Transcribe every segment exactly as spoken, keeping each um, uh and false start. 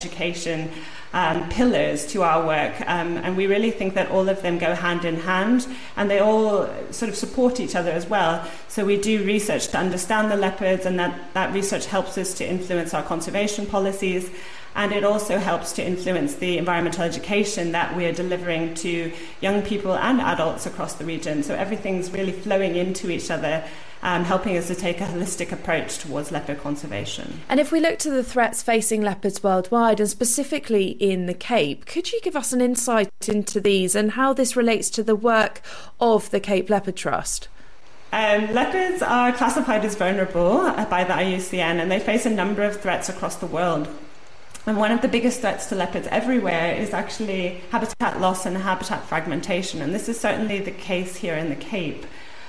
education um, pillars to our work, um, and we really think that all of them go hand in hand, and they all sort of support each other as well. So we do research to understand the leopards, and that, that research helps us to influence our conservation policies, and it also helps to influence the environmental education that we are delivering to young people and adults across the region. So everything's really flowing into each other, Um, helping us to take a holistic approach towards leopard conservation. And if we look to the threats facing leopards worldwide, and specifically in the Cape, could you give us an insight into these and how this relates to the work of the Cape Leopard Trust? Um, leopards are classified as vulnerable by the I U C N, and they face a number of threats across the world. And one of the biggest threats to leopards everywhere is actually habitat loss and habitat fragmentation, and this is certainly the case here in the Cape.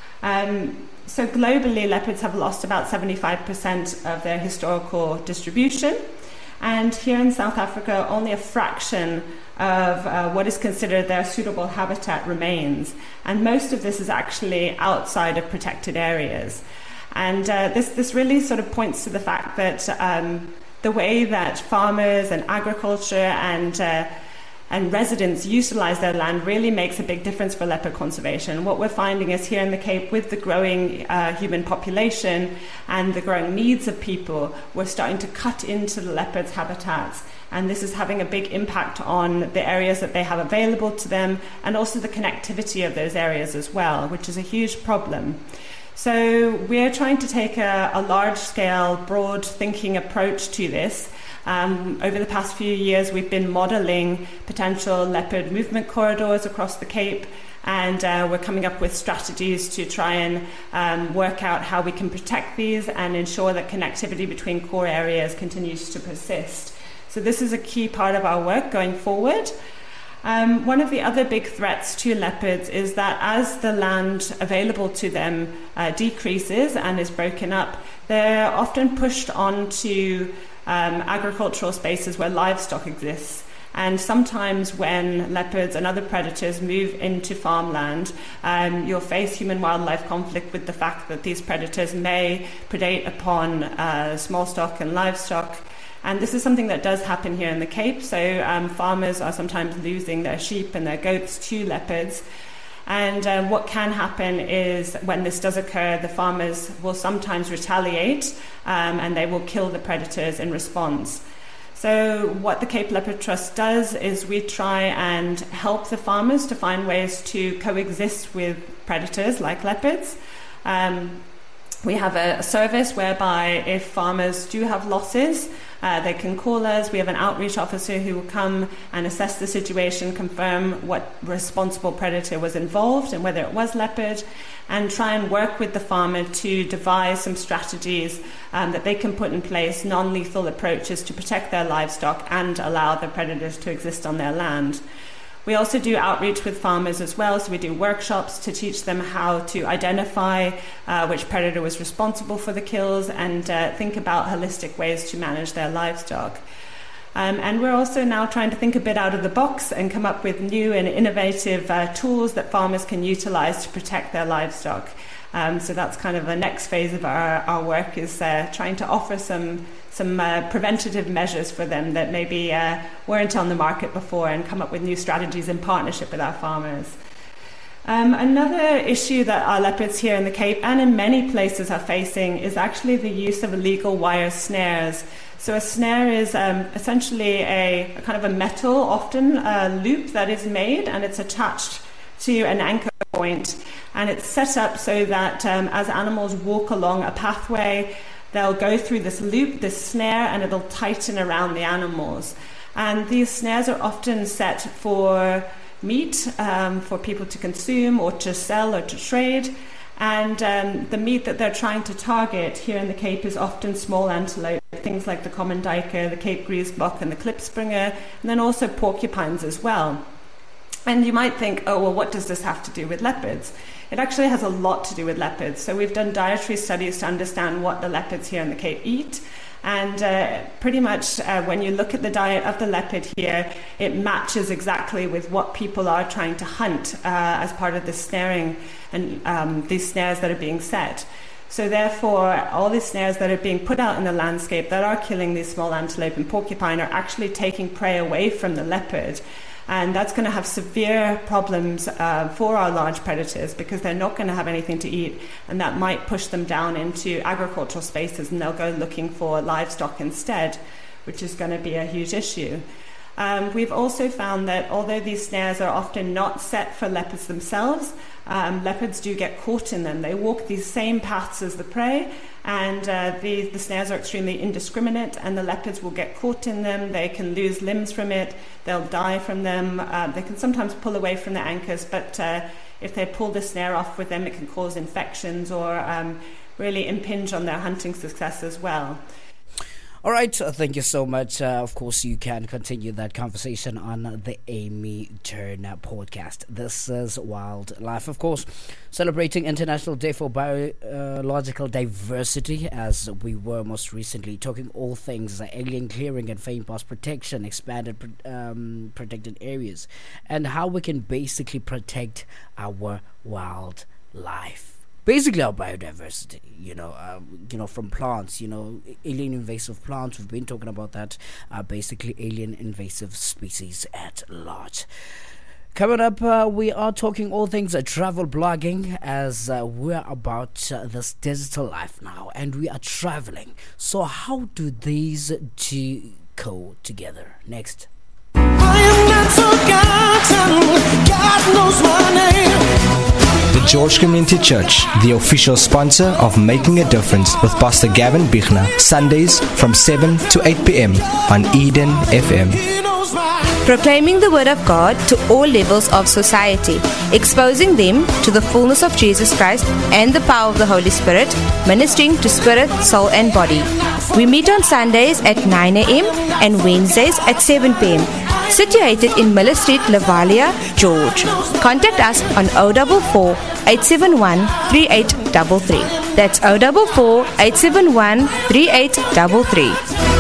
Um, So globally, leopards have lost about seventy-five percent of their historical distribution. And here in South Africa, only a fraction of uh, what is considered their suitable habitat remains. And most of this is actually outside of protected areas. And uh, this, this really sort of points to the fact that um, the way that farmers and agriculture and uh, and residents utilize their land really makes a big difference for leopard conservation. What we're finding is here in the Cape, with the growing uh, human population and the growing needs of people, we're starting to cut into the leopards' habitats. And this is having a big impact on the areas that they have available to them, and also the connectivity of those areas as well, which is a huge problem. So we're trying to take a, a large-scale, broad-thinking approach to this. Um, over the past few years, we've been modelling potential leopard movement corridors across the Cape, and uh, we're coming up with strategies to try and um, work out how we can protect these and ensure that connectivity between core areas continues to persist. So this is a key part of our work going forward. Um, one of the other big threats to leopards is that as the land available to them uh, decreases and is broken up, they're often pushed onto Um, agricultural spaces where livestock exists. And sometimes when leopards and other predators move into farmland, um, you'll face human-wildlife conflict with the fact that these predators may predate upon uh, small stock and livestock. And this is something that does happen here in the Cape. So um, farmers are sometimes losing their sheep and their goats to leopards. And um, what can happen is when this does occur, the farmers will sometimes retaliate um, and they will kill the predators in response. So what the Cape Leopard Trust does is we try and help the farmers to find ways to coexist with predators like leopards. Um, we have a, a service whereby if farmers do have losses, Uh, they can call us. We have an outreach officer who will come and assess the situation, confirm what responsible predator was involved and whether it was leopard, and try and work with the farmer to devise some strategies um, that they can put in place, non-lethal approaches to protect their livestock and allow the predators to exist on their land. We also do outreach with farmers as well, so we do workshops to teach them how to identify uh, which predator was responsible for the kills and uh, think about holistic ways to manage their livestock. Um, and we're also now trying to think a bit out of the box and come up with new and innovative uh, tools that farmers can utilize to protect their livestock. Um, so that's kind of the next phase of our, our work, is uh, trying to offer some some uh, preventative measures for them that maybe uh, weren't on the market before, and come up with new strategies in partnership with our farmers. Um, another issue that our leopards here in the Cape and in many places are facing is actually the use of illegal wire snares. So a snare is um, essentially a, a kind of a metal, often a loop that is made, and it's attached to an anchor point, and it's set up so that um, as animals walk along a pathway, they'll go through this loop, this snare, and it'll tighten around the animals. And these snares are often set for meat, um, for people to consume or to sell or to trade. And um, the meat that they're trying to target here in the Cape is often small antelope, things like the common duiker, the Cape griesbok, and the klipspringer, and then also porcupines as well. And you might think, oh, well, what does this have to do with leopards? It actually has a lot to do with leopards. So we've done dietary studies to understand what the leopards here in the Cape eat. And uh, pretty much uh, when you look at the diet of the leopard here, it matches exactly with what people are trying to hunt uh, as part of the snaring and um, these snares that are being set. So therefore, all these snares that are being put out in the landscape that are killing these small antelope and porcupine are actually taking prey away from the leopard. And that's going to have severe problems uh, for our large predators, because they're not going to have anything to eat, and that might push them down into agricultural spaces, and they'll go looking for livestock instead, which is going to be a huge issue. Um, we've also found that although these snares are often not set for leopards themselves, um, leopards do get caught in them. They walk these same paths as the prey, and uh, the, the snares are extremely indiscriminate, and the leopards will get caught in them. They can lose limbs from it. They'll die from them. Uh, they can sometimes pull away from the anchors, but uh, if they pull the snare off with them, it can cause infections or um, really impinge on their hunting success as well. All right, uh, thank you so much. Uh, of course, you can continue that conversation on the Amy Turner podcast. This is Wildlife, of course, celebrating International Day for Biological Diversity, as we were most recently talking all things uh, alien clearing and fame pass protection, expanded um, protected areas, and how we can basically protect our wildlife. Basically, our biodiversity, you know, uh, you know, from plants, you know, alien invasive plants. We've been talking about that. Uh, basically, alien invasive species at large. Coming up, uh, we are talking all things uh, travel blogging, as uh, we're about uh, this digital life now, and we are traveling. So, how do these two go together? Next. I am not forgotten. God knows my name. The George Community Church, the official sponsor of Making a Difference with Pastor Gavin Bichner, Sundays from seven to eight p.m. on Eden F M. Proclaiming the Word of God to all levels of society, exposing them to the fullness of Jesus Christ and the power of the Holy Spirit, ministering to spirit, soul and body. We meet on Sundays at nine a.m. and Wednesdays at seven p.m. Situated in Miller Street, Lavalia, George. Contact us on zero four four, eight seven one, three eight three three. That's zero four four, eight seven one, three eight three three.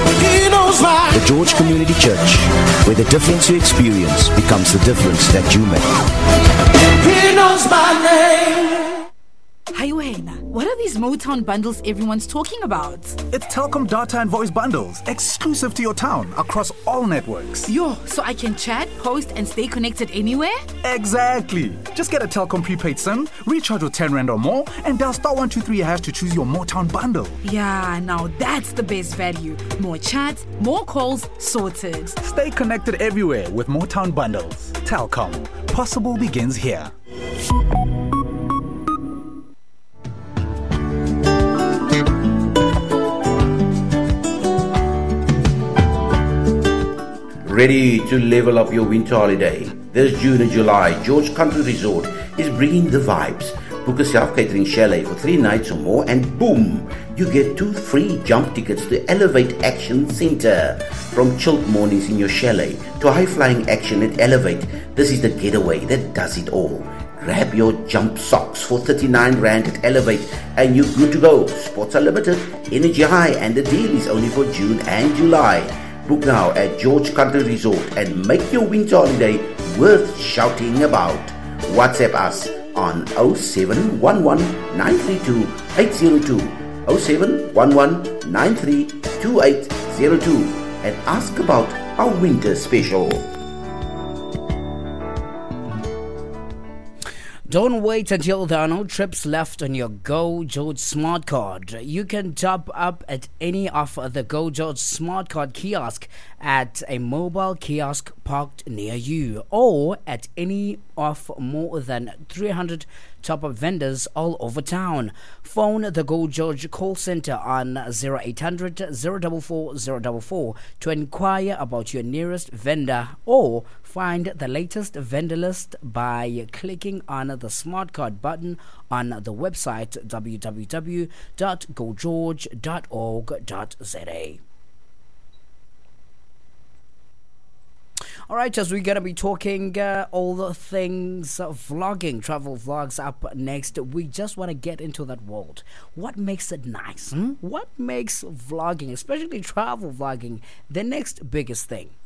The George Community Church, where the difference you experience becomes the difference that you make. He knows my name. Hi, Wayna. What are these Motown bundles everyone's talking about? It's Telkom data and voice bundles, exclusive to your town, across all networks. Yo, so I can chat, post, and stay connected anywhere? Exactly. Just get a Telkom prepaid SIM, recharge with ten rand or more, and dial star one two three hash to choose your Motown bundle. Yeah, now that's the best value. More chat, more calls, sorted. Stay connected everywhere with Motown bundles. Telkom. Possible begins here. Ready to level up your winter holiday? This June and July, George Country Resort is bringing the vibes. Book a self-catering chalet for three nights or more and boom, you get two free jump tickets to Elevate Action Center. From chilled mornings in your chalet to high-flying action at Elevate, this is the getaway that does it all. Grab your jump socks for thirty-nine rand at Elevate and you're good to go. Spots are limited, energy high, and the deal is only for June and July. Book now at George Country Resort and make your winter holiday worth shouting about. WhatsApp us on zero seven one one, nine three two, eight zero two, zero seven one one, nine three two, eight zero two and ask about our winter special. Don't wait until there are no trips left on your Go George Smart Card. You can top up at any of the Go George Smart Card kiosk at a mobile kiosk parked near you, or at any of more than three hundred top-up vendors all over town. Phone the Go George call center on zero eight hundred, zero four four, zero four four to inquire about your nearest vendor, or find the latest vendor list by clicking on the Smart Card button on the website w w w dot go george dot org dot z a. Alright, as we're going to be talking uh, all the things uh, vlogging, travel vlogs up next, we just want to get into that world. What makes it nice? Hmm? What makes vlogging, especially travel vlogging, the next biggest thing?